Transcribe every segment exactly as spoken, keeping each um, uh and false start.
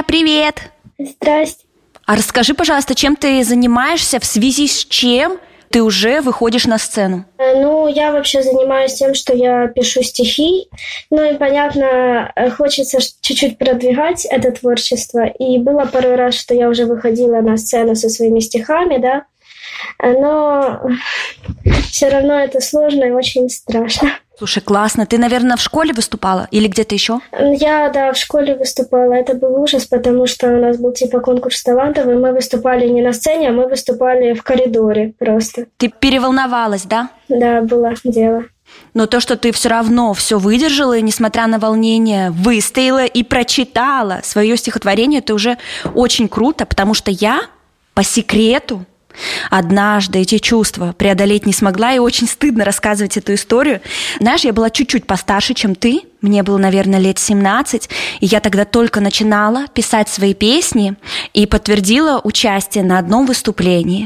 Таня, привет! Здрасте. А расскажи, пожалуйста, чем ты занимаешься, в связи с чем ты уже выходишь на сцену? Ну, я вообще занимаюсь тем, что я пишу стихи. Ну и, понятно, хочется чуть-чуть продвигать это творчество. И было пару раз, что я уже выходила на сцену со своими стихами, да. Но все равно это сложно и очень страшно. Слушай, классно. Ты, наверное, в школе выступала или где-то еще? Я, да, в школе выступала. Это был ужас, потому что у нас был типа конкурс талантов, и мы выступали не на сцене, а мы выступали в коридоре просто. Ты переволновалась, да? Да, было дело. Но то, что ты все равно все выдержала, и, несмотря на волнение, выстояла и прочитала свое стихотворение, это уже очень круто, потому что я по секрету однажды эти чувства преодолеть не смогла, и очень стыдно рассказывать эту историю. Знаешь, я была чуть-чуть постарше, чем ты. Мне было, наверное, лет семнадцать, и я тогда только начинала писать свои песни и подтвердила участие на одном выступлении.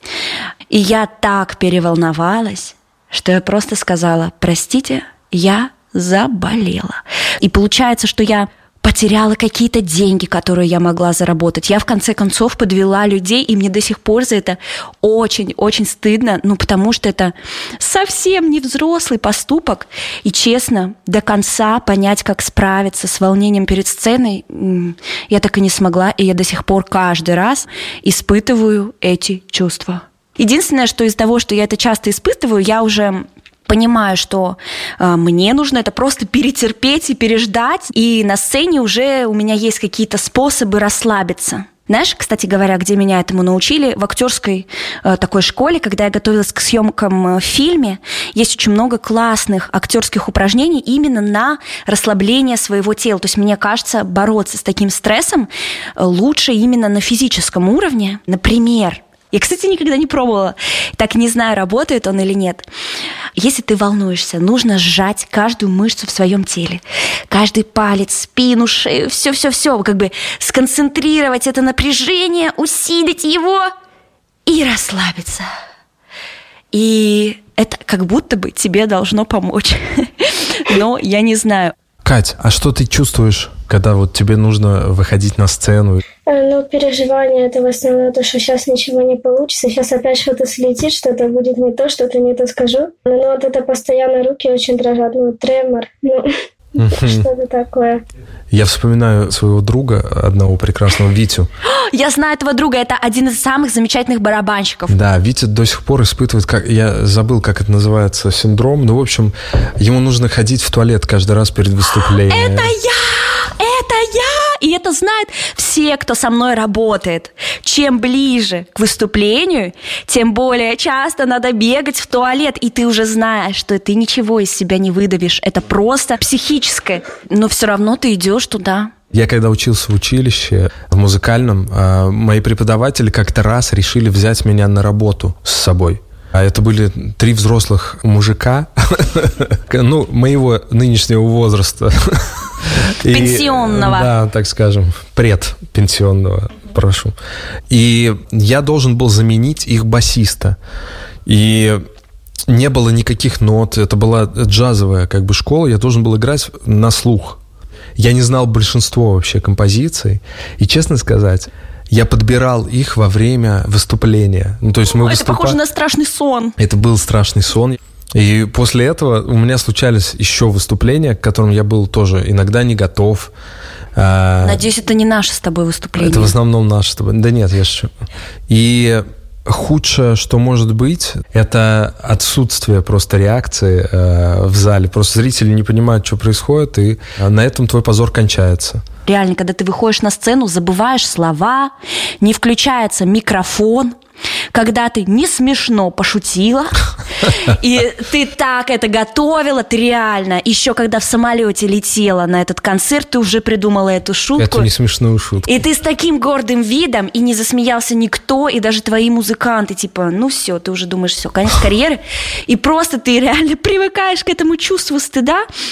И я так переволновалась, что я просто сказала: простите, я заболела. И получается, что я потеряла какие-то деньги, которые я могла заработать. Я, в конце концов, подвела людей, и мне до сих пор за это очень-очень стыдно, ну, потому что это совсем не взрослый поступок. И, честно, до конца понять, как справиться с волнением перед сценой, я так и не смогла, и я до сих пор каждый раз испытываю эти чувства. Единственное, что из того, что я это часто испытываю, я уже понимаю, что э, мне нужно это просто перетерпеть и переждать, и на сцене уже у меня есть какие-то способы расслабиться. Знаешь, кстати говоря, где меня этому научили? В актерской э, такой школе, когда я готовилась к съемкам в фильме, есть очень много классных актерских упражнений именно на расслабление своего тела. То есть, мне кажется, бороться с таким стрессом лучше именно на физическом уровне. Например, я, кстати, никогда не пробовала, так не знаю, работает он или нет. Если ты волнуешься, нужно сжать каждую мышцу в своем теле. Каждый палец, спину, шею, все-все-все. Как бы сконцентрировать это напряжение, усилить его и расслабиться. И это как будто бы тебе должно помочь. Но я не знаю. Кать, а что ты чувствуешь, когда вот тебе нужно выходить на сцену? Ну, переживания — это в основном то, что сейчас ничего не получится. Сейчас опять что-то слетит, что-то будет не то, что-то не то скажу. Но вот это постоянно руки очень дрожат. Ну, тремор, ну, что-то такое. Я вспоминаю своего друга, одного прекрасного Витю. Я знаю этого друга, это один из самых замечательных барабанщиков. Да, Витя до сих пор испытывает, как, я забыл, как это называется, синдром. Ну, в общем, ему нужно ходить в туалет каждый раз перед выступлением. Это я! Это я! И это знают все, кто со мной работает. Чем ближе к выступлению, тем более часто надо бегать в туалет. И ты уже знаешь, что ты ничего из себя не выдавишь. Это просто психическое. Но все равно ты идешь туда. Я когда учился в училище, в музыкальном, мои преподаватели как-то раз решили взять меня на работу с собой. А это были три взрослых мужика, ну, моего нынешнего возраста. Пенсионного. И, да, так скажем, предпенсионного, прошу. И я должен был заменить их басиста. И не было никаких нот, это была джазовая как бы школа, я должен был играть на слух. Я не знал большинство вообще композиций. И, честно сказать, я подбирал их во время выступления. Ну, то есть мы это выступали... похоже на страшный сон. Это был страшный сон. И после этого у меня случались еще выступления, к которым я был тоже иногда не готов. Надеюсь, это не наше с тобой выступление. Это в основном наше с тобой. Да нет, я шучу. И худшее, что может быть, это отсутствие просто реакции э, в зале. Просто зрители не понимают, что происходит, и на этом твой позор кончается. Реально, когда ты выходишь на сцену, забываешь слова, не включается микрофон, когда ты не смешно пошутила, и ты так это готовила, ты реально, еще когда в самолете летела на этот концерт, ты уже придумала эту шутку. Эту не смешную шутку. И ты с таким гордым видом, и не засмеялся никто, и даже твои музыканты, типа, ну все, ты уже думаешь, все, конец карьеры, и просто ты реально привыкаешь к этому чувству стыда.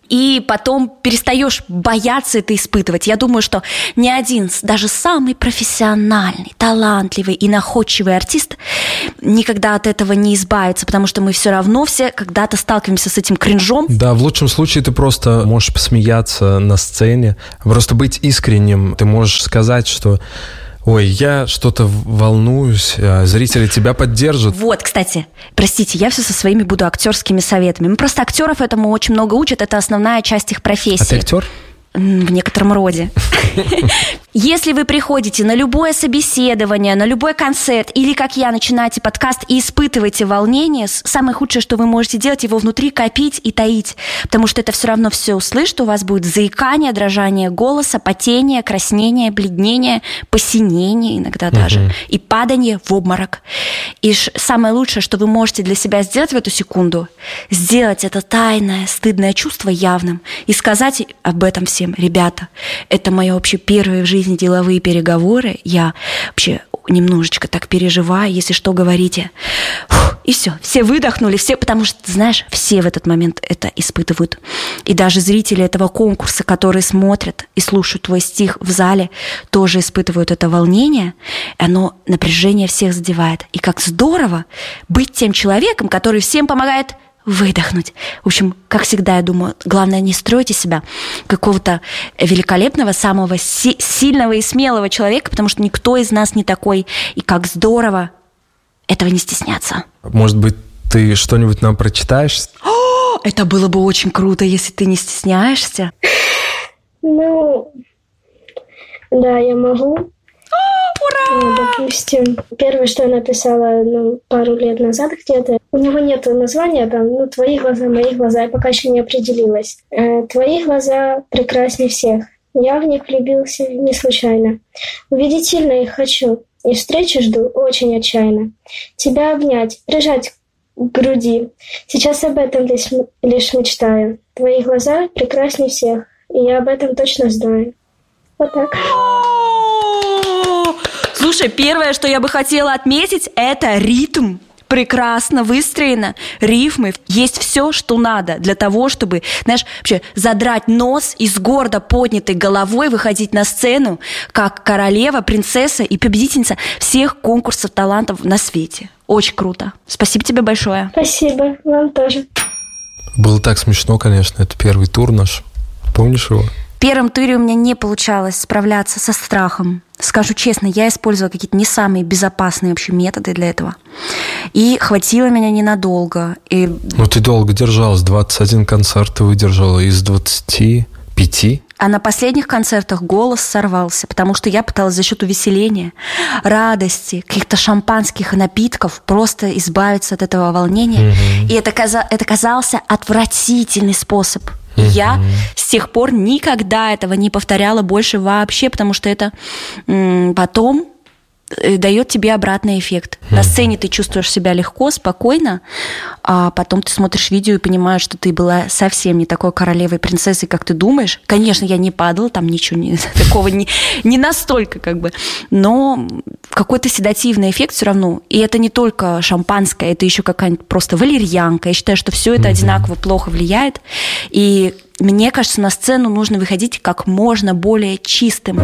и потом перестаешь бояться это испытывать. Я думаю, что ни один, даже самый профессиональный, талантливый и находчивый артист никогда от этого не избавится, потому что мы все равно все когда-то сталкиваемся с этим кринжом. Да, в лучшем случае ты просто можешь посмеяться на сцене, просто быть искренним. Ты можешь сказать, что ой, я что-то волнуюсь, зрители тебя поддержат. Вот, кстати, простите, я все со своими буду актерскими советами. Мы просто актеров этому очень много учат, это основная часть их профессии. А ты актер? В некотором роде. Если вы приходите на любое собеседование, на любой концерт, или, как я, начинаете подкаст и испытываете волнение, самое худшее, что вы можете делать, его внутри копить и таить, потому что это все равно все услышит, у вас будет заикание, дрожание голоса, потение, краснение, бледнение, посинение иногда даже, угу. и падание в обморок. И самое лучшее, что вы можете для себя сделать в эту секунду, сделать это тайное, стыдное чувство явным и сказать об этом всем. Ребята, это мои вообще первые в жизни деловые переговоры. Я вообще немножечко так переживаю, если что, говорите. Фух, и все, все выдохнули, все, потому что, знаешь, все в этот момент это испытывают. И даже зрители этого конкурса, которые смотрят и слушают твой стих в зале, тоже испытывают это волнение. Оно напряжение всех задевает. И как здорово быть тем человеком, который всем помогает выдохнуть. В общем, как всегда, я думаю, главное, не стройте себя какого-то великолепного, самого си- сильного и смелого человека, потому что никто из нас не такой. И как здорово этого не стесняться. Может быть, ты что-нибудь нам прочитаешь? О, это было бы очень круто, если ты не стесняешься. Ну, да, я могу. Ура! Допустим, первое, что я написала ну, пару лет назад где-то, у него нет названия, там, ну, «Твои глаза, мои глаза», я пока еще не определилась. Э, «Твои глаза прекраснее всех. Я в них влюбился не случайно. Увидеть сильно их хочу, и встречи жду очень отчаянно. Тебя обнять, прижать к груди. Сейчас об этом лишь, лишь мечтаю. Твои глаза прекраснее всех, и я об этом точно знаю». Вот так. Слушай, первое, что я бы хотела отметить, это ритм. Прекрасно выстроено, рифмы. Есть все, что надо для того, чтобы, знаешь, вообще задрать нос и с гордо поднятой головой выходить на сцену, как королева, принцесса и победительница всех конкурсов талантов на свете. Очень круто. Спасибо тебе большое. Спасибо, вам тоже. Было так смешно, конечно. Это первый тур наш. Помнишь его? В первом туре у меня не получалось справляться со страхом. Скажу честно, я использовала какие-то не самые безопасные вообще методы для этого. И хватило меня ненадолго. И... Ну, ты долго держалась. двадцать один концерт ты выдержала из двадцати пяти. А на последних концертах голос сорвался, потому что я пыталась за счет увеселения, радости, каких-то шампанских напитков просто избавиться от этого волнения. Mm-hmm. И это, каза- это казался отвратительный способ. И mm-hmm. я с тех пор никогда этого не повторяла больше вообще, потому что это м- потом дает тебе обратный эффект. Mm-hmm. На сцене ты чувствуешь себя легко, спокойно, а потом ты смотришь видео и понимаешь, что ты была совсем не такой королевой, принцессой, как ты думаешь. Конечно, я не падала, там ничего не, такого не, не настолько, как бы, но какой-то седативный эффект все равно. И это не только шампанское, это еще какая-нибудь просто валерьянка. Я считаю, что все это mm-hmm. одинаково плохо влияет. И мне кажется, на сцену нужно выходить как можно более чистым.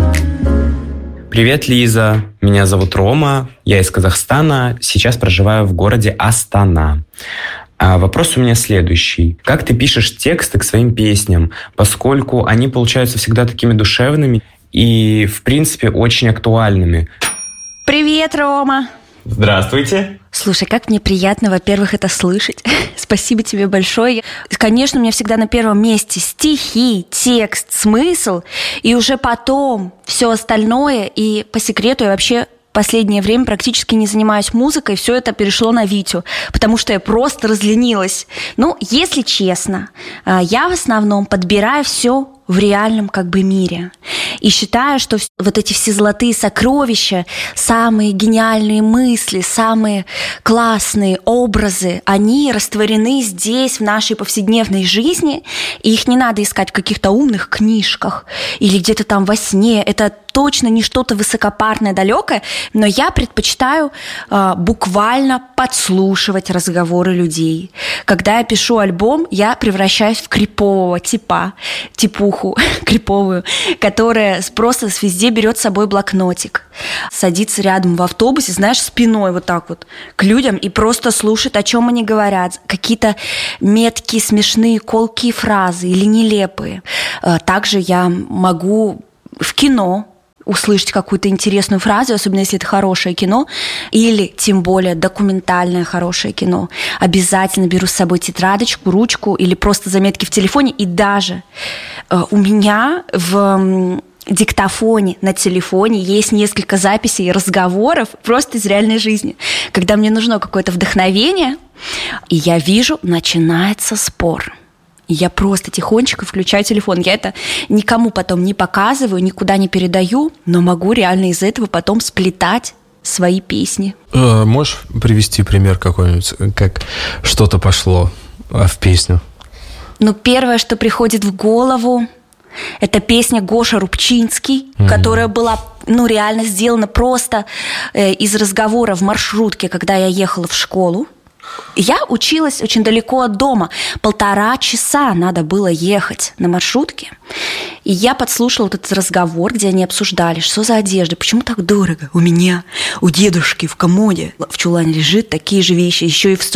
Привет, Лиза. Меня зовут Рома. Я из Казахстана. Сейчас проживаю в городе Астана. А вопрос у меня следующий. Как ты пишешь тексты к своим песням, поскольку они получаются всегда такими душевными и, в принципе, очень актуальными? Привет, Рома. Здравствуйте. Слушай, как мне приятно, во-первых, это слышать. Спасибо тебе большое. Конечно, у меня всегда на первом месте стихи, текст, смысл, и уже потом все остальное. И по секрету я вообще в последнее время практически не занимаюсь музыкой, все это перешло на Витю, потому что я просто разленилась. Ну, если честно, я в основном подбираю все в реальном как бы мире. И считаю, что вот эти все золотые сокровища, самые гениальные мысли, самые классные образы, они растворены здесь, в нашей повседневной жизни, и их не надо искать в каких-то умных книжках или где-то там во сне. Это точно не что-то высокопарное, далекое, но я предпочитаю э, буквально подслушивать разговоры людей. Когда я пишу альбом, я превращаюсь в крипового типа, типуху криповую, которая просто везде берет с собой блокнотик, садится рядом в автобусе, знаешь, спиной вот так вот к людям и просто слушает, о чем они говорят, какие-то меткие, смешные, колкие фразы или нелепые. Также я могу в кино услышать какую-то интересную фразу, особенно если это хорошее кино, или тем более документальное хорошее кино. Обязательно беру с собой тетрадочку, ручку или просто заметки в телефоне. И даже э, у меня в диктофоне на телефоне есть несколько записей и разговоров просто из реальной жизни. Когда мне нужно какое-то вдохновение, и я вижу, начинается спор. И я просто тихонечко включаю телефон. Я это никому потом не показываю, никуда не передаю, но могу реально из этого потом сплетать свои песни. Э, можешь привести пример какой-нибудь, как что-то пошло в песню? Ну, первое, что приходит в голову, это песня Гоша Рубчинский, mm-hmm. которая была, ну, реально сделана просто э, из разговора в маршрутке, когда я ехала в школу. Я училась очень далеко от дома. Полтора часа надо было ехать на маршрутке. И я подслушала вот этот разговор, где они обсуждали, что за одежда, почему так дорого. У меня, у дедушки в комоде в чулане лежит такие же вещи, еще и в